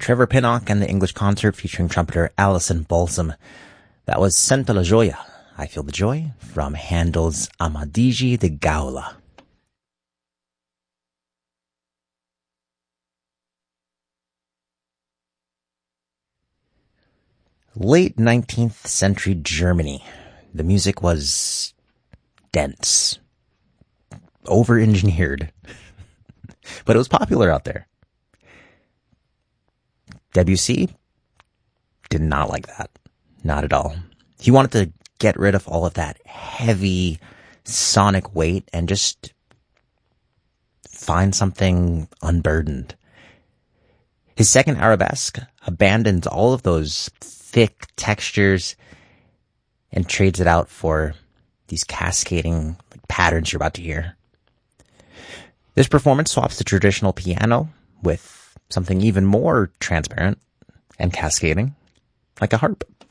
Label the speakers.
Speaker 1: Trevor Pinnock and the English Concert featuring trumpeter Alison Balsam. That was Sento la Gioia, I Feel the Joy, from Handel's Amadigi de Gaula. Late 19th century Germany. The music was dense, over-engineered, but it was popular out there. Debussy did not like that. Not at all. He wanted to get rid of all of that heavy sonic weight and just find something unburdened. His second arabesque abandons all of those thick textures and trades it out for these cascading patterns you're about to hear. This performance swaps the traditional piano with something even more transparent and cascading, like a harp.